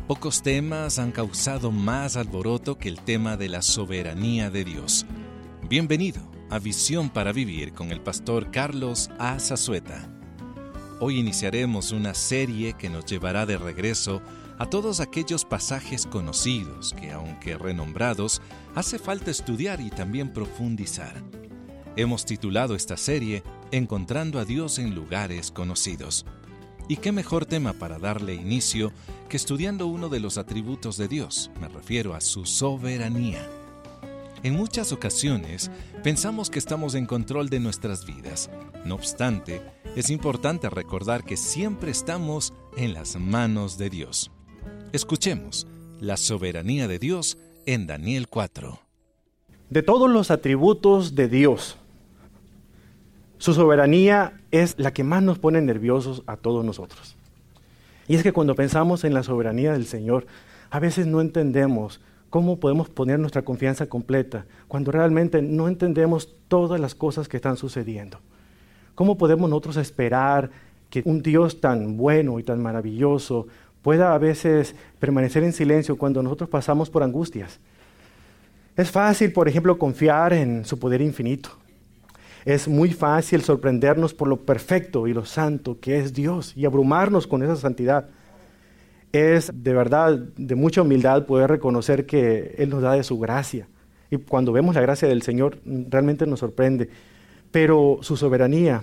Pocos temas han causado más alboroto que el tema de la soberanía de Dios. Bienvenido a Visión para Vivir con el pastor Carlos A. Zazueta. Hoy iniciaremos una serie que nos llevará de regreso a todos aquellos pasajes conocidos que, aunque renombrados, hace falta estudiar y también profundizar. Hemos titulado esta serie Encontrando a Dios en lugares conocidos. ¿Y qué mejor tema para darle inicio que estudiando uno de los atributos de Dios? Me refiero a su soberanía. En muchas ocasiones pensamos que estamos en control de nuestras vidas. No obstante, es importante recordar que siempre estamos en las manos de Dios. Escuchemos la soberanía de Dios en Daniel 4. De todos los atributos de Dios, su soberanía es la que más nos pone nerviosos a todos nosotros. Y es que cuando pensamos en la soberanía del Señor, a veces no entendemos cómo podemos poner nuestra confianza completa cuando realmente no entendemos todas las cosas que están sucediendo. ¿Cómo podemos nosotros esperar que un Dios tan bueno y tan maravilloso pueda a veces permanecer en silencio cuando nosotros pasamos por angustias? Es fácil, por ejemplo, confiar en su poder infinito. Es muy fácil sorprendernos por lo perfecto y lo santo que es Dios y abrumarnos con esa santidad. Es de verdad de mucha humildad poder reconocer que Él nos da de su gracia. Y cuando vemos la gracia del Señor, realmente nos sorprende. Pero su soberanía,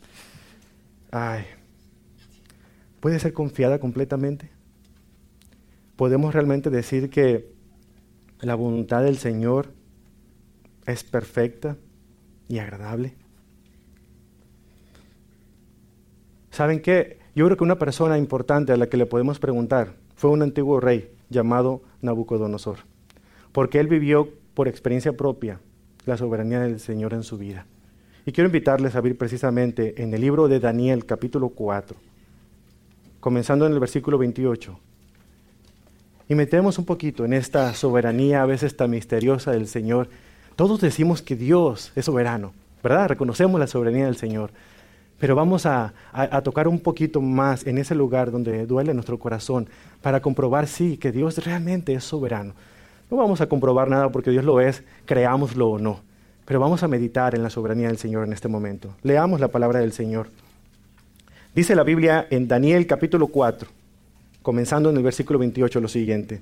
¿puede ser confiada completamente? ¿Podemos realmente decir que la voluntad del Señor es perfecta y agradable? ¿Saben qué? Yo creo que una persona importante a la que le podemos preguntar fue un antiguo rey llamado Nabucodonosor, porque él vivió por experiencia propia la soberanía del Señor en su vida. Y quiero invitarles a abrir precisamente en el libro de Daniel, capítulo 4, comenzando en el versículo 28. Y metemos un poquito en esta soberanía a veces tan misteriosa del Señor. Todos decimos que Dios es soberano, ¿verdad? Reconocemos la soberanía del Señor. Pero vamos a tocar un poquito más en ese lugar donde duele nuestro corazón para comprobar, sí, que Dios realmente es soberano. No vamos a comprobar nada porque Dios lo es, creámoslo o no. Pero vamos a meditar en la soberanía del Señor en este momento. Leamos la palabra del Señor. Dice la Biblia en Daniel capítulo 4, comenzando en el versículo 28, lo siguiente.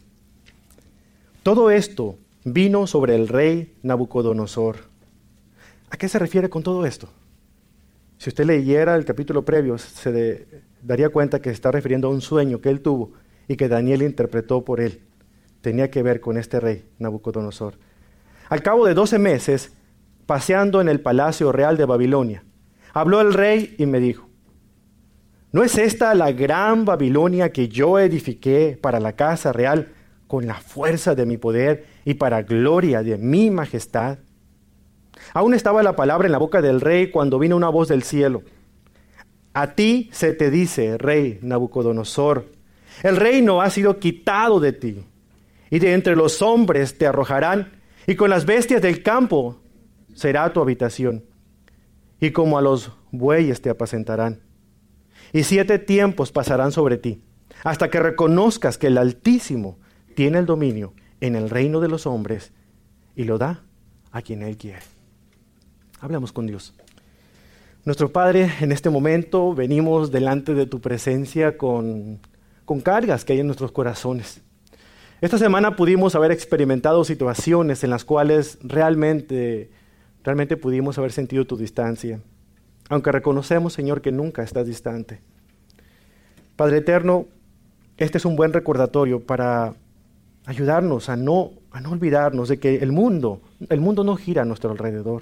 Todo esto vino sobre el rey Nabucodonosor. ¿A qué se refiere con todo esto? Si usted leyera el capítulo previo, se daría cuenta que se está refiriendo a un sueño que él tuvo y que Daniel interpretó por él. Tenía que ver con este rey Nabucodonosor. Al cabo de 12 meses, paseando en el palacio real de Babilonia, habló el rey y me dijo: ¿no es esta la gran Babilonia que yo edifiqué para la casa real con la fuerza de mi poder y para gloria de mi majestad? Aún estaba la palabra en la boca del rey cuando vino una voz del cielo. A ti se te dice, rey Nabucodonosor, el reino ha sido quitado de ti, y de entre los hombres te arrojarán, y con las bestias del campo será tu habitación, y como a los bueyes te apacentarán. Y 7 tiempos pasarán sobre ti, hasta que reconozcas que el Altísimo tiene el dominio en el reino de los hombres y lo da a quien Él quiere. Hablamos con Dios. Nuestro Padre, en este momento venimos delante de tu presencia con cargas que hay en nuestros corazones. Esta semana pudimos haber experimentado situaciones en las cuales realmente pudimos haber sentido tu distancia, aunque reconocemos, Señor, que nunca estás distante. Padre eterno, este es un buen recordatorio para ayudarnos a no olvidarnos de que el mundo no gira a nuestro alrededor.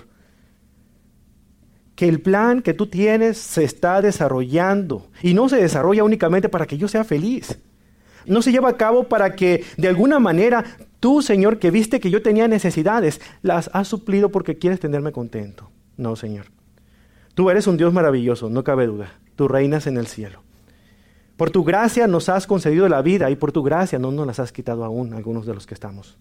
Que el plan que tú tienes se está desarrollando y no se desarrolla únicamente para que yo sea feliz. No se lleva a cabo para que de alguna manera tú, Señor, que viste que yo tenía necesidades, las has suplido porque quieres tenerme contento. No, Señor. Tú eres un Dios maravilloso, no cabe duda. Tú reinas en el cielo. Por tu gracia nos has concedido la vida y por tu gracia no nos las has quitado aún algunos de los que estamos.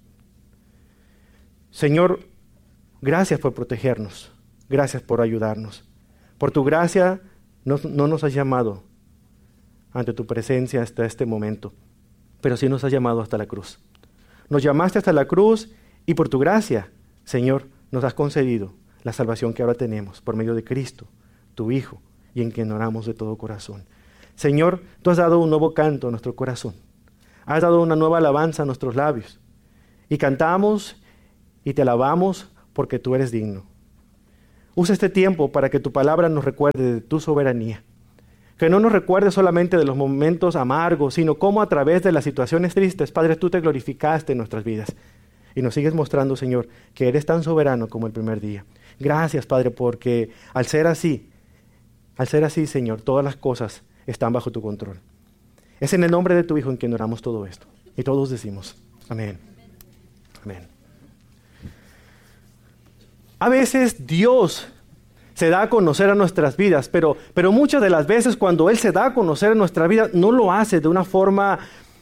Señor, gracias por protegernos. Gracias por ayudarnos. Por tu gracia no nos has llamado ante tu presencia hasta este momento pero sí nos has llamado hasta la cruz. Nos llamaste hasta la cruz y por tu gracia, Señor, nos has concedido la salvación que ahora tenemos por medio de Cristo, tu Hijo, y en quien oramos de todo corazón. Señor, tú has dado un nuevo canto a nuestro corazón. Has dado una nueva alabanza a nuestros labios. Y cantamos y te alabamos porque tú eres digno. Usa este tiempo para que tu palabra nos recuerde de tu soberanía. Que no nos recuerde solamente de los momentos amargos, sino cómo a través de las situaciones tristes, Padre, tú te glorificaste en nuestras vidas. Y nos sigues mostrando, Señor, que eres tan soberano como el primer día. Gracias, Padre, porque al ser así, Señor, todas las cosas están bajo tu control. Es en el nombre de tu Hijo en quien oramos todo esto. Y todos decimos, amén. Amén. A veces Dios se da a conocer a nuestras vidas, pero muchas de las veces cuando Él se da a conocer a nuestra vida, no lo hace de una forma,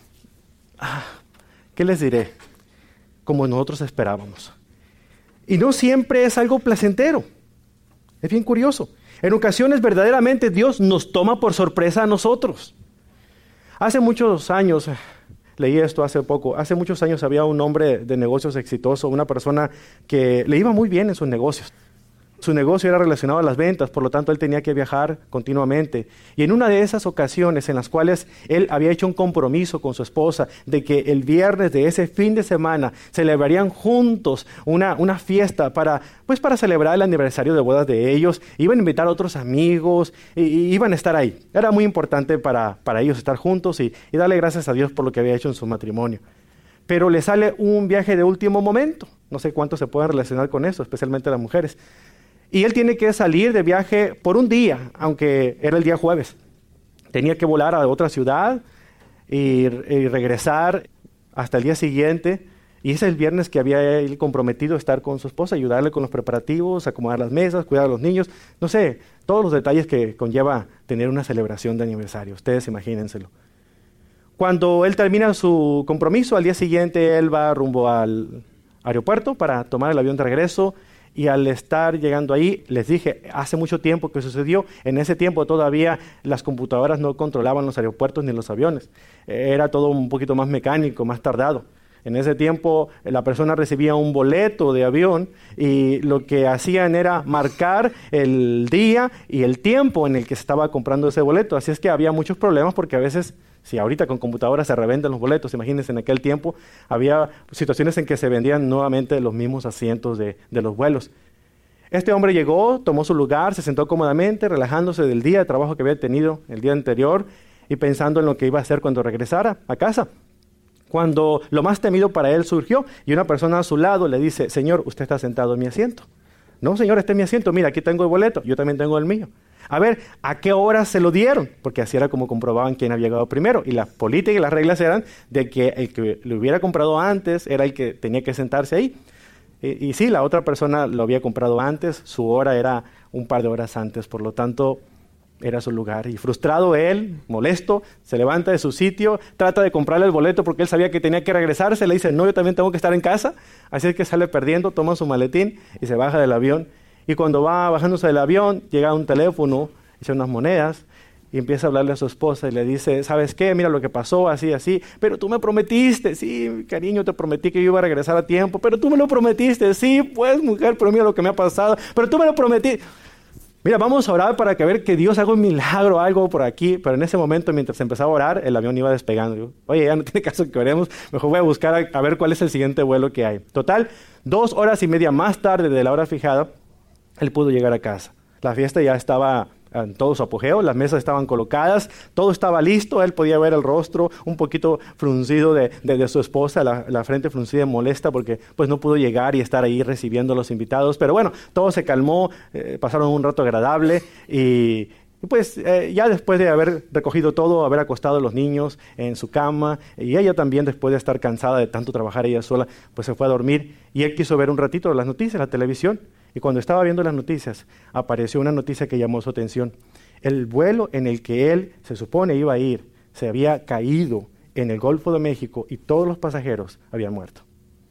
¿qué les diré? Como nosotros esperábamos. Y no siempre es algo placentero. Es bien curioso. En ocasiones verdaderamente Dios nos toma por sorpresa a nosotros. Hace muchos años, leí esto hace poco, hace muchos años había un hombre de negocios exitoso, una persona que le iba muy bien en sus negocios. Su negocio era relacionado a las ventas, por lo tanto él tenía que viajar continuamente. Y en una de esas ocasiones en las cuales él había hecho un compromiso con su esposa de que el viernes de ese fin de semana celebrarían juntos una fiesta para celebrar el aniversario de bodas de ellos. Iban a invitar a otros amigos y iban a estar ahí. Era muy importante para ellos estar juntos y darle gracias a Dios por lo que había hecho en su matrimonio. Pero le sale un viaje de último momento. No sé cuántos se pueden relacionar con eso, especialmente las mujeres. Y él tiene que salir de viaje por un día, aunque era el día jueves. Tenía que volar a otra ciudad y regresar hasta el día siguiente. Y ese es el viernes que había él comprometido a estar con su esposa, ayudarle con los preparativos, acomodar las mesas, cuidar a los niños. No sé, todos los detalles que conlleva tener una celebración de aniversario. Ustedes imagínenselo. Cuando él termina su compromiso, al día siguiente él va rumbo al aeropuerto para tomar el avión de regreso. Y al estar llegando ahí, les dije, hace mucho tiempo que sucedió. En ese tiempo todavía las computadoras no controlaban los aeropuertos ni los aviones. Era todo un poquito más mecánico, más tardado. En ese tiempo la persona recibía un boleto de avión y lo que hacían era marcar el día y el tiempo en el que se estaba comprando ese boleto. Así es que había muchos problemas porque a veces, si ahorita con computadoras se revenden los boletos, imagínense en aquel tiempo, había situaciones en que se vendían nuevamente los mismos asientos de los vuelos. Este hombre llegó, tomó su lugar, se sentó cómodamente, relajándose del día de trabajo que había tenido el día anterior y pensando en lo que iba a hacer cuando regresara a casa. Cuando lo más temido para él surgió y una persona a su lado le dice, Señor, usted está sentado en mi asiento. No, señor, este es mi asiento, mira, aquí tengo el boleto, yo también tengo el mío. A ver, ¿a qué hora se lo dieron? Porque así era como comprobaban quién había llegado primero. Y la política y las reglas eran de que el que lo hubiera comprado antes era el que tenía que sentarse ahí. Y sí, la otra persona lo había comprado antes, su hora era un par de horas antes, por lo tanto era su lugar. Y frustrado él, molesto, se levanta de su sitio, trata de comprarle el boleto porque él sabía que tenía que regresarse, le dice, no, yo también tengo que estar en casa. Así es que sale perdiendo, toma su maletín y se baja del avión. Y cuando va bajándose del avión, llega a un teléfono, echa unas monedas y empieza a hablarle a su esposa y le dice, ¿sabes qué? Mira lo que pasó, así, así. Pero tú me prometiste, sí, cariño, te prometí que yo iba a regresar a tiempo, pero tú me lo prometiste, sí, pues, mujer, pero mira lo que me ha pasado, pero tú me lo prometiste. Mira, vamos a orar para que ver que Dios haga un milagro, algo por aquí. Pero en ese momento, mientras empezaba a orar, el avión iba despegando. Digo, oye, ya no tiene caso que oremos, mejor voy a buscar a ver cuál es el siguiente vuelo que hay. Total, 2 horas y media más tarde de la hora fijada, él pudo llegar a casa. La fiesta ya estaba en todo su apogeo, las mesas estaban colocadas, todo estaba listo, él podía ver el rostro un poquito fruncido de su esposa, la frente fruncida y molesta porque pues no pudo llegar y estar ahí recibiendo a los invitados, pero bueno, todo se calmó, pasaron un rato agradable y pues ya después de haber recogido todo, haber acostado a los niños en su cama y ella también después de estar cansada de tanto trabajar ella sola, pues se fue a dormir y él quiso ver un ratito las noticias, la televisión. Y cuando estaba viendo las noticias, apareció una noticia que llamó su atención. El vuelo en el que él se supone iba a ir se había caído en el Golfo de México y todos los pasajeros habían muerto.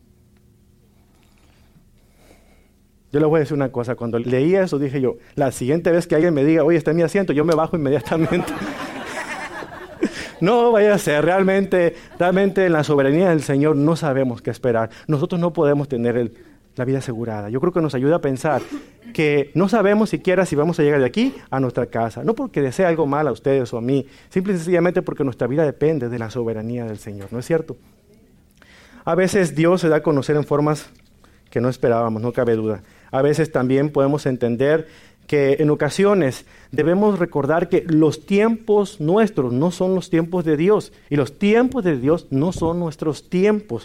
Yo les voy a decir una cosa, cuando leí eso dije yo, la siguiente vez que alguien me diga, oye, está en mi asiento, yo me bajo inmediatamente. No vaya a ser, realmente en la soberanía del Señor no sabemos qué esperar. Nosotros no podemos tener la vida asegurada. Yo creo que nos ayuda a pensar que no sabemos siquiera si vamos a llegar de aquí a nuestra casa. No porque desee algo mal a ustedes o a mí, simple y sencillamente porque nuestra vida depende de la soberanía del Señor, ¿no es cierto? A veces Dios se da a conocer en formas que no esperábamos, no cabe duda. A veces también podemos entender que en ocasiones debemos recordar que los tiempos nuestros no son los tiempos de Dios y los tiempos de Dios no son nuestros tiempos.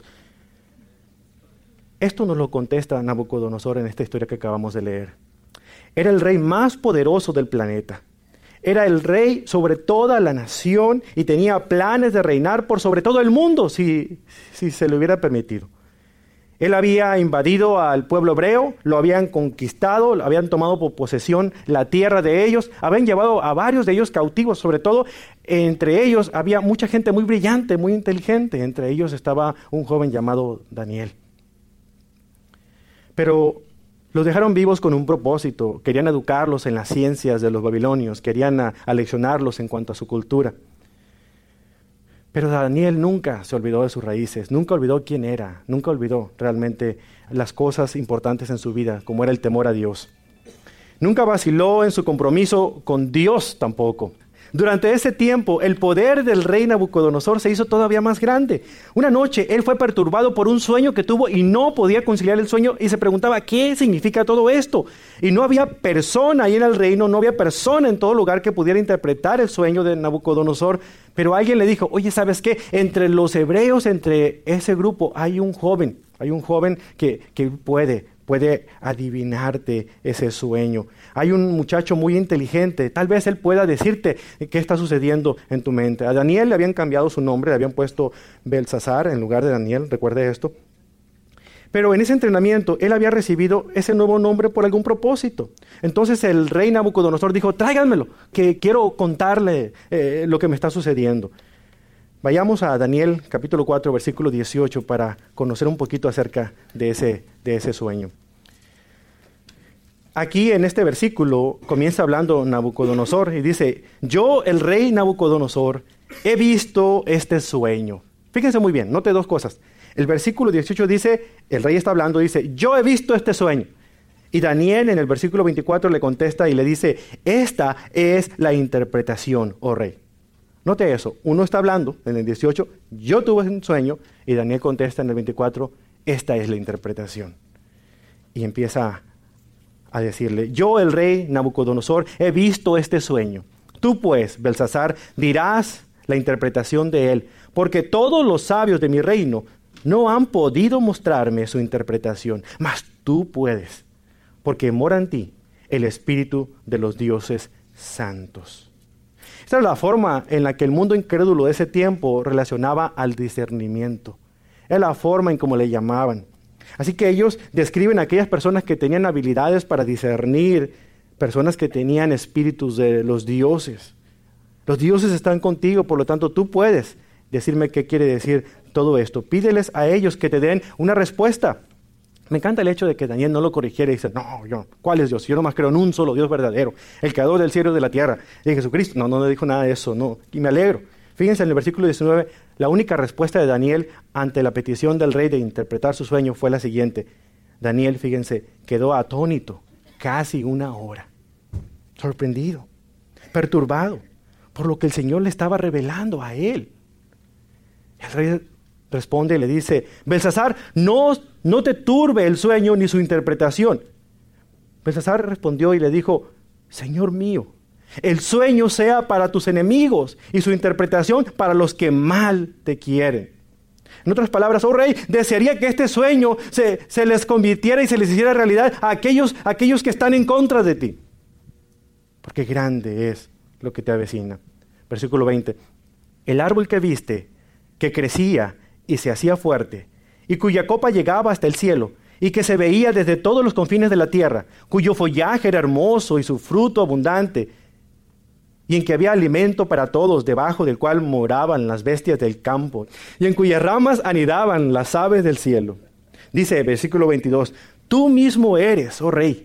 Esto nos lo contesta Nabucodonosor en esta historia que acabamos de leer. Era el rey más poderoso del planeta. Era el rey sobre toda la nación y tenía planes de reinar por sobre todo el mundo si se le hubiera permitido. Él había invadido al pueblo hebreo, lo habían conquistado, habían tomado por posesión la tierra de ellos, habían llevado a varios de ellos cautivos, sobre todo entre ellos había mucha gente muy brillante, muy inteligente, entre ellos estaba un joven llamado Daniel. Pero los dejaron vivos con un propósito, querían educarlos en las ciencias de los babilonios, querían aleccionarlos en cuanto a su cultura. Pero Daniel nunca se olvidó de sus raíces, nunca olvidó quién era, nunca olvidó realmente las cosas importantes en su vida, como era el temor a Dios. Nunca vaciló en su compromiso con Dios tampoco. Durante ese tiempo, el poder del rey Nabucodonosor se hizo todavía más grande. Una noche, él fue perturbado por un sueño que tuvo y no podía conciliar el sueño y se preguntaba, ¿qué significa todo esto? Y no había persona ahí en el reino, no había persona en todo lugar que pudiera interpretar el sueño de Nabucodonosor. Pero alguien le dijo, oye, ¿sabes qué? Entre los hebreos, entre ese grupo, hay un joven que puede adivinarte ese sueño. Hay un muchacho muy inteligente, tal vez él pueda decirte qué está sucediendo en tu mente. A Daniel le habían cambiado su nombre, le habían puesto Belsasar en lugar de Daniel, recuerde esto. Pero en ese entrenamiento, él había recibido ese nuevo nombre por algún propósito. Entonces el rey Nabucodonosor dijo, tráiganmelo, que quiero contarle lo que me está sucediendo. Vayamos a Daniel capítulo 4, versículo 18 para conocer un poquito acerca de ese sueño. Aquí en este versículo comienza hablando Nabucodonosor y dice, yo, el rey Nabucodonosor, he visto este sueño. Fíjense muy bien, note dos cosas. El versículo 18 dice, el rey está hablando, dice, yo he visto este sueño. Y Daniel en el versículo 24 le contesta y le dice, esta es la interpretación, oh rey. Note eso, uno está hablando en el 18, yo tuve un sueño, y Daniel contesta en el 24, esta es la interpretación. Y empieza a decirle, yo el rey Nabucodonosor he visto este sueño. Tú pues, Belsasar, dirás la interpretación de él, porque todos los sabios de mi reino no han podido mostrarme su interpretación, mas tú puedes, porque mora en ti el espíritu de los dioses santos. Esta es la forma en la que el mundo incrédulo de ese tiempo relacionaba al discernimiento. Es la forma en cómo le llamaban. Así que ellos describen a aquellas personas que tenían habilidades para discernir, personas que tenían espíritus de los dioses. Los dioses están contigo, por lo tanto tú puedes decirme qué quiere decir todo esto. Pídeles a ellos que te den una respuesta. Me encanta el hecho de que Daniel no lo corrigiera y dice, ¿cuál es Dios? Yo nomás creo en un solo Dios verdadero, el creador del cielo y de la tierra, y Jesucristo. No le dijo nada de eso, no. Y me alegro. Fíjense en el versículo 19, la única respuesta de Daniel ante la petición del rey de interpretar su sueño fue la siguiente. Daniel, fíjense, quedó atónito casi una hora, sorprendido, perturbado por lo que el Señor le estaba revelando a él. El rey responde y le dice, Belsasar, no te turbe el sueño ni su interpretación. Belsasar respondió y le dijo, Señor mío, el sueño sea para tus enemigos y su interpretación para los que mal te quieren. En otras palabras, oh rey, desearía que este sueño se les convirtiera y se les hiciera realidad a aquellos que están en contra de ti. Porque grande es lo que te avecina. Versículo 20. El árbol que viste, que crecía y se hacía fuerte, y cuya copa llegaba hasta el cielo, y que se veía desde todos los confines de la tierra, cuyo follaje era hermoso y su fruto abundante, y en que había alimento para todos, debajo del cual moraban las bestias del campo, y en cuyas ramas anidaban las aves del cielo. Dice, versículo 22, tú mismo eres, oh rey,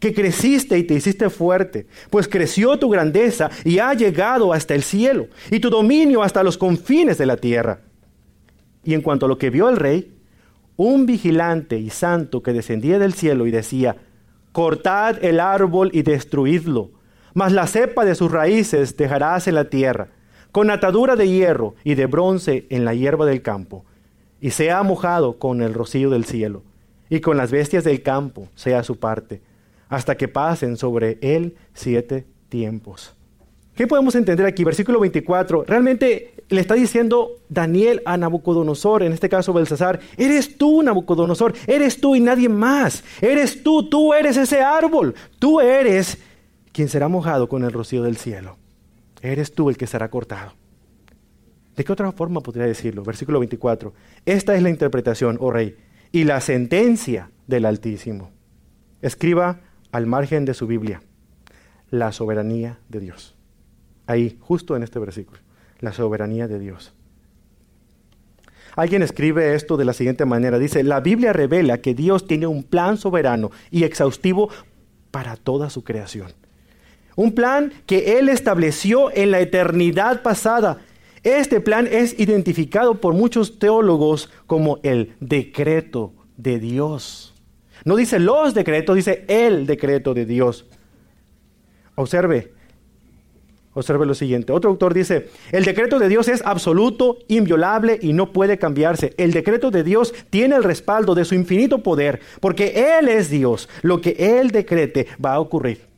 que creciste y te hiciste fuerte, pues creció tu grandeza y ha llegado hasta el cielo, y tu dominio hasta los confines de la tierra. Y en cuanto a lo que vio el rey, un vigilante y santo que descendía del cielo y decía: cortad el árbol y destruidlo, mas la cepa de sus raíces dejarás en la tierra, con atadura de hierro y de bronce en la hierba del campo, y sea mojado con el rocío del cielo, y con las bestias del campo sea su parte, hasta que pasen sobre él 7 tiempos. ¿Qué podemos entender aquí? Versículo 24, realmente le está diciendo Daniel a Nabucodonosor, en este caso Belsasar: eres tú, Nabucodonosor, eres tú y nadie más, eres tú eres ese árbol, tú eres quien será mojado con el rocío del cielo, eres tú el que será cortado. ¿De qué otra forma podría decirlo? Versículo 24, esta es la interpretación, oh rey, y la sentencia del Altísimo. Escriba al margen de su Biblia: la soberanía de Dios. Ahí, justo en este versículo, la soberanía de Dios. Alguien escribe esto de la siguiente manera, dice: la Biblia revela que Dios tiene un plan soberano y exhaustivo para toda su creación. Un plan que Él estableció en la eternidad pasada. Este plan es identificado por muchos teólogos como el decreto de Dios. No dice los decretos, dice el decreto de Dios. Observe lo siguiente. Otro autor dice: el decreto de Dios es absoluto, inviolable y no puede cambiarse. El decreto de Dios tiene el respaldo de su infinito poder, porque Él es Dios. Lo que Él decrete va a ocurrir.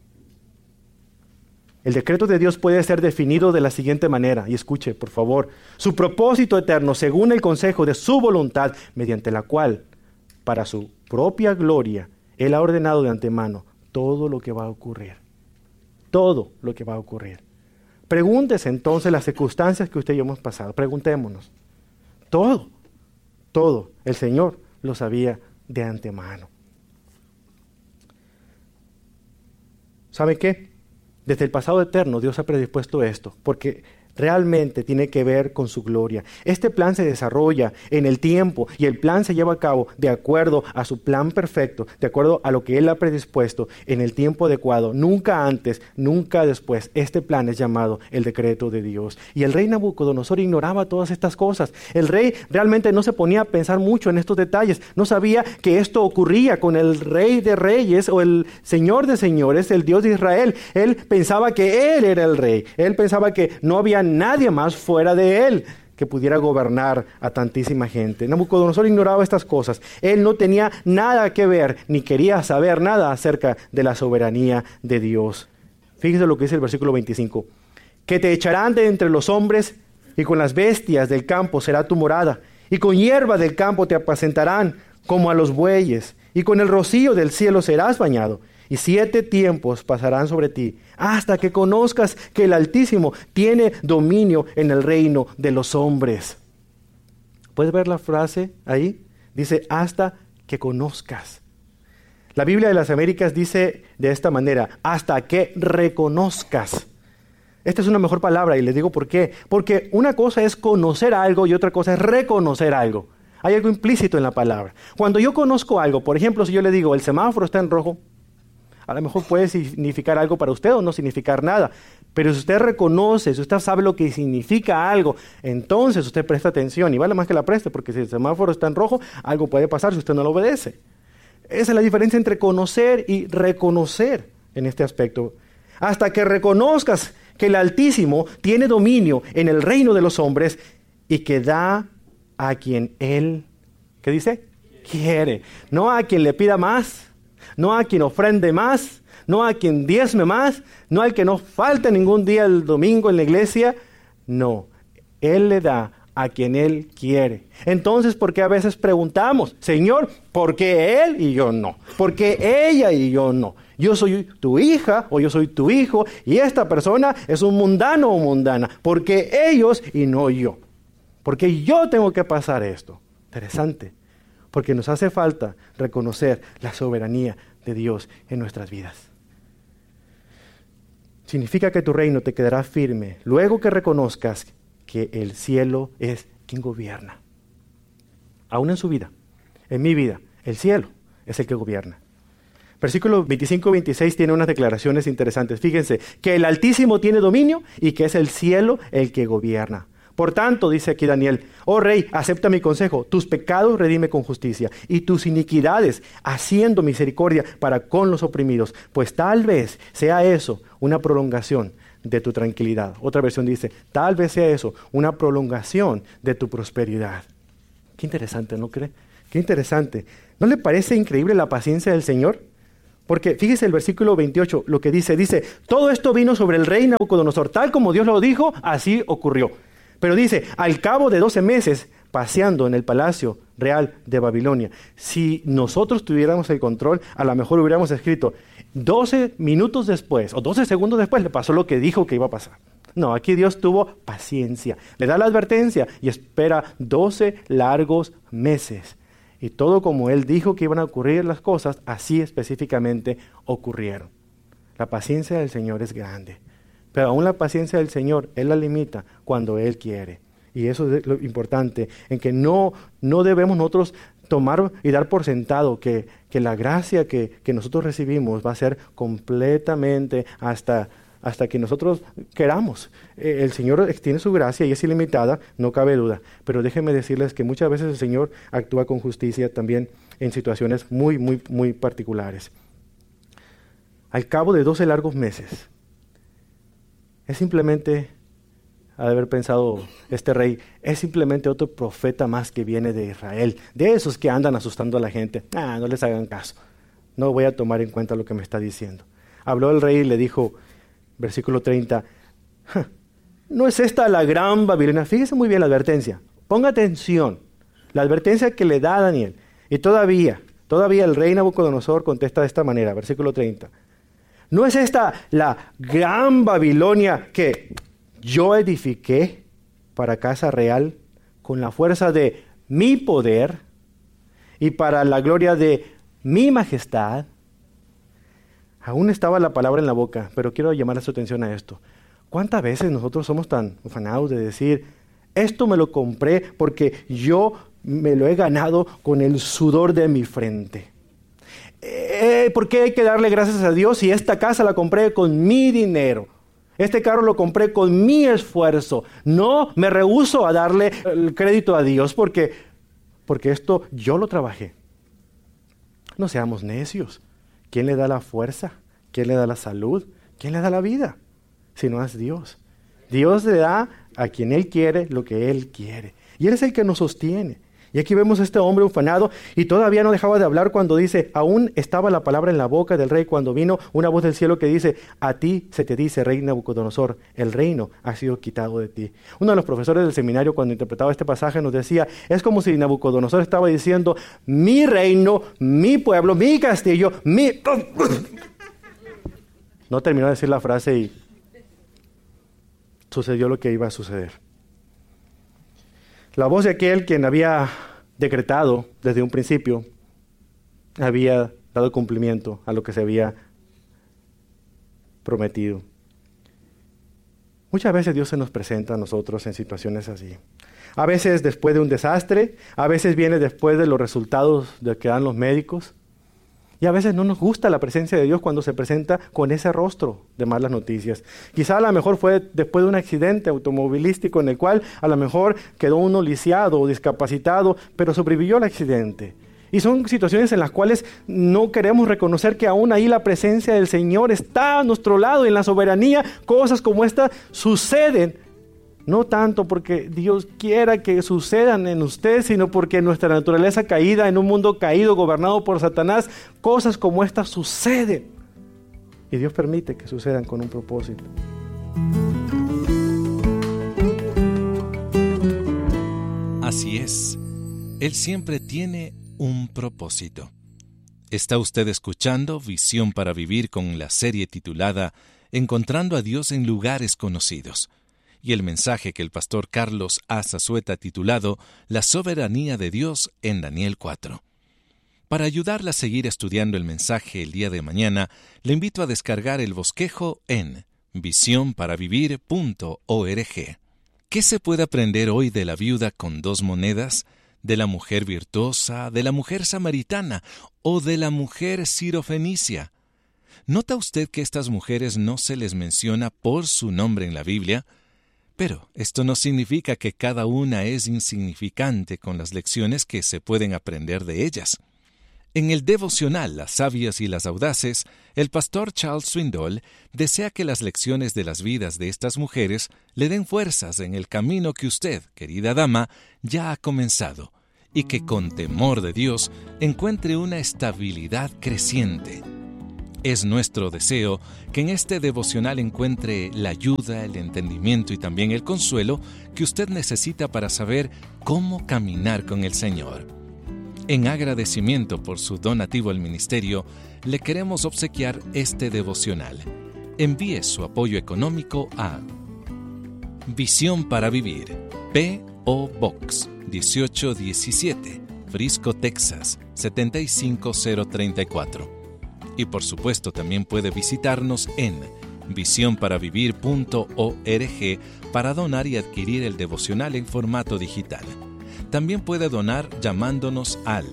El decreto de Dios puede ser definido de la siguiente manera, y escuche, por favor: su propósito eterno según el consejo de su voluntad, mediante la cual, para su propia gloria, Él ha ordenado de antemano todo lo que va a ocurrir. Todo lo que va a ocurrir. Pregúntese entonces las circunstancias que usted y yo hemos pasado. Preguntémonos. Todo el Señor lo sabía de antemano. ¿Sabe qué? Desde el pasado eterno Dios ha predispuesto esto, porque realmente tiene que ver con su gloria. Este plan se desarrolla en el tiempo y el plan se lleva a cabo de acuerdo a su plan perfecto, de acuerdo a lo que Él ha predispuesto en el tiempo adecuado. Nunca antes, nunca después. Este plan es llamado el decreto de Dios. Y el rey Nabucodonosor ignoraba todas estas cosas. El rey realmente no se ponía a pensar mucho en estos detalles. No sabía que esto ocurría con el rey de reyes o el señor de señores, el Dios de Israel. Él pensaba que Él era el rey. Él pensaba que no había nadie más fuera de Él que pudiera gobernar a tantísima gente. Nabucodonosor ignoraba estas cosas. Él no tenía nada que ver, ni quería saber nada acerca de la soberanía de Dios. Fíjese lo que dice el versículo 25. Que te echarán de entre los hombres, y con las bestias del campo será tu morada, y con hierba del campo te apacentarán como a los bueyes, y con el rocío del cielo serás bañado. Y 7 tiempos pasarán sobre ti, hasta que conozcas que el Altísimo tiene dominio en el reino de los hombres. ¿Puedes ver la frase ahí? Dice, hasta que conozcas. La Biblia de las Américas dice de esta manera, hasta que reconozcas. Esta es una mejor palabra y les digo por qué. Porque una cosa es conocer algo y otra cosa es reconocer algo. Hay algo implícito en la palabra. Cuando yo conozco algo, por ejemplo, si yo le digo, el semáforo está en rojo, a lo mejor puede significar algo para usted o no significar nada. Pero si usted reconoce, si usted sabe lo que significa algo, entonces usted presta atención. Y vale más que la preste, porque si el semáforo está en rojo, algo puede pasar si usted no lo obedece. Esa es la diferencia entre conocer y reconocer en este aspecto. Hasta que reconozcas que el Altísimo tiene dominio en el reino de los hombres y que da a quien Él, ¿qué dice? Quiere. No a quien le pida más, no a quien ofrende más, no a quien diezme más, no al que no falte ningún día el domingo en la iglesia. No, Él le da a quien Él quiere. Entonces, ¿por qué a veces preguntamos, Señor, ¿por qué Él y yo no? ¿Por qué ella y yo no? Yo soy tu hija o yo soy tu hijo y esta persona es un mundano o mundana. ¿Por qué ellos y no yo? ¿Por qué yo tengo que pasar esto? Interesante. Porque nos hace falta reconocer la soberanía de Dios en nuestras vidas. Significa que tu reino te quedará firme luego que reconozcas que el cielo es quien gobierna. Aún en su vida, en mi vida, el cielo es el que gobierna. Versículos 25 y 26 tiene unas declaraciones interesantes. Fíjense, que el Altísimo tiene dominio y que es el cielo el que gobierna. Por tanto, dice aquí Daniel, oh rey, acepta mi consejo, tus pecados redime con justicia y tus iniquidades haciendo misericordia para con los oprimidos, pues tal vez sea eso una prolongación de tu tranquilidad. Otra versión dice, tal vez sea eso una prolongación de tu prosperidad. Qué interesante, ¿no cree? Qué interesante. ¿No le parece increíble la paciencia del Señor? Porque fíjese el versículo 28, lo que dice, todo esto vino sobre el rey Nabucodonosor, tal como Dios lo dijo, así ocurrió. Pero dice, al cabo de 12 meses, paseando en el palacio real de Babilonia, si nosotros tuviéramos el control, a lo mejor hubiéramos escrito, 12 minutos después, o 12 segundos después, le pasó lo que dijo que iba a pasar. No, aquí Dios tuvo paciencia, le da la advertencia y espera 12 largos meses. Y todo como Él dijo que iban a ocurrir las cosas, así específicamente ocurrieron. La paciencia del Señor es grande. Pero aún la paciencia del Señor, Él la limita cuando Él quiere. Y eso es lo importante, en que no debemos nosotros tomar y dar por sentado que la gracia que nosotros recibimos va a ser completamente hasta que nosotros queramos. El Señor extiende su gracia y es ilimitada, no cabe duda. Pero déjenme decirles que muchas veces el Señor actúa con justicia también en situaciones muy, muy, muy particulares. Al cabo de 12 largos meses, es simplemente, ha de haber pensado este rey, es simplemente otro profeta más que viene de Israel, de esos que andan asustando a la gente. No les hagan caso, no voy a tomar en cuenta lo que me está diciendo. Habló el rey y le dijo, versículo 30, ¿no es esta la gran Babilonia? Fíjese muy bien la advertencia, ponga atención, la advertencia que le da a Daniel. Y todavía el rey Nabucodonosor contesta de esta manera, versículo 30. ¿No es esta la gran Babilonia que yo edifiqué para casa real con la fuerza de mi poder y para la gloria de mi majestad? Aún estaba la palabra en la boca, pero quiero llamar su atención a esto. ¿Cuántas veces nosotros somos tan ufanados de decir, esto me lo compré porque yo me lo he ganado con el sudor de mi frente? ¿Por qué hay que darle gracias a Dios si esta casa la compré con mi dinero? Este carro lo compré con mi esfuerzo. No, me rehúso a darle el crédito a Dios porque esto yo lo trabajé. No seamos necios. ¿Quién le da la fuerza? ¿Quién le da la salud? ¿Quién le da la vida? Si no es Dios. Dios le da a quien Él quiere lo que Él quiere. Y Él es el que nos sostiene. Y aquí vemos a este hombre ufanado y todavía no dejaba de hablar cuando dice, aún estaba la palabra en la boca del rey cuando vino una voz del cielo que dice, a ti se te dice, rey Nabucodonosor, el reino ha sido quitado de ti. Uno de los profesores del seminario cuando interpretaba este pasaje nos decía, es como si Nabucodonosor estaba diciendo, mi reino, mi pueblo, mi castillo, mi... No terminó de decir la frase y sucedió lo que iba a suceder. La voz de aquel quien había decretado desde un principio había dado cumplimiento a lo que se había prometido. Muchas veces Dios se nos presenta a nosotros en situaciones así. A veces después de un desastre, a veces viene después de los resultados de que dan los médicos. Y a veces no nos gusta la presencia de Dios cuando se presenta con ese rostro de malas noticias. Quizá a lo mejor fue después de un accidente automovilístico en el cual a lo mejor quedó uno lisiado o discapacitado, pero sobrevivió al accidente. Y son situaciones en las cuales no queremos reconocer que aún ahí la presencia del Señor está a nuestro lado. En la soberanía, cosas como esta suceden. No tanto porque Dios quiera que sucedan en usted, sino porque nuestra naturaleza caída, en un mundo caído, gobernado por Satanás, cosas como estas suceden. Y Dios permite que sucedan con un propósito. Así es. Él siempre tiene un propósito. Está usted escuchando Visión para Vivir con la serie titulada Encontrando a Dios en lugares conocidos. Y el mensaje que el pastor Carlos A. Zazueta ha titulado La soberanía de Dios en Daniel 4. Para ayudarla a seguir estudiando el mensaje el día de mañana, le invito a descargar el bosquejo en visionparavivir.org. ¿Qué se puede aprender hoy de la viuda con 2 monedas? de la mujer virtuosa, de la mujer samaritana o de la mujer sirofenicia. ¿Nota usted que estas mujeres no se les menciona por su nombre en la Biblia? Pero esto no significa que cada una es insignificante con las lecciones que se pueden aprender de ellas. En el devocional Las sabias y las audaces, el pastor Charles Swindoll desea que las lecciones de las vidas de estas mujeres le den fuerzas en el camino que usted, querida dama, ya ha comenzado, y que con temor de Dios encuentre una estabilidad creciente. Es nuestro deseo que en este devocional encuentre la ayuda, el entendimiento y también el consuelo que usted necesita para saber cómo caminar con el Señor. En agradecimiento por su donativo al ministerio, le queremos obsequiar este devocional. Envíe su apoyo económico a Visión para Vivir, P.O. Box 1817, Frisco, Texas 75034. Y por supuesto también puede visitarnos en visionparavivir.org para donar y adquirir el devocional en formato digital. También puede donar llamándonos al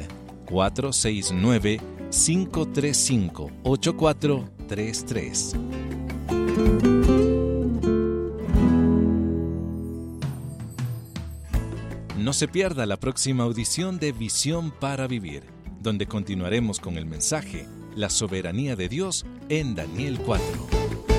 469-535-8433. No se pierda la próxima audición de Visión para Vivir, donde continuaremos con el mensaje La soberanía de Dios en Daniel 4.